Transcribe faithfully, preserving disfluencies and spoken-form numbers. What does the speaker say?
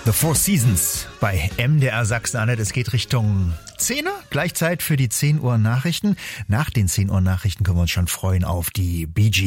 The Four Seasons bei M D R Sachsen-Anhalt. Es geht Richtung Zehner, Gleichzeit für die zehn Uhr Nachrichten. Nach den zehn Uhr Nachrichten können wir uns schon freuen auf die Bee Gees.